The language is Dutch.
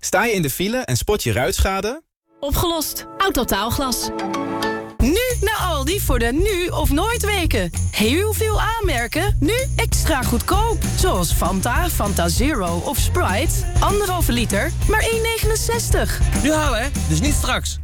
Sta je in de file en spot je ruitschade? Opgelost. Autotaalglas. Nu naar Aldi voor de nu of nooit weken. Heel veel aanmerken, nu extra goedkoop. Zoals Fanta, Fanta Zero of Sprite. 1,5 liter, maar 1,69. Nu halen hè, dus niet straks.